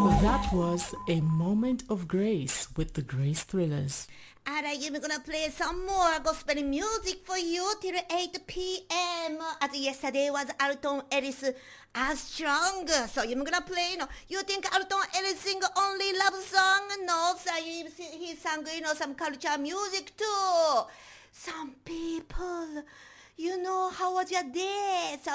That was A Moment of Grace with the Grace Thrillers. Alright, I'm gonna play some more gospel music for you till 8 p.m. As yesterday was Alton Ellis Strong. So I'm gonna play, you think Alton Ellis sing only love song? No, so he sang, some culture music too. Some people, how was your day? So